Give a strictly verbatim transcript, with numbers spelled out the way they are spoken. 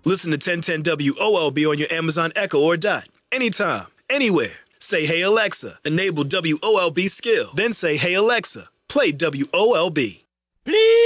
Listen to ten ten W O L B on your Amazon Echo or Dot. Anytime, anywhere. Say, hey, Alexa, enable W O L B skill. Then say, hey, Alexa, play W O L B. Please.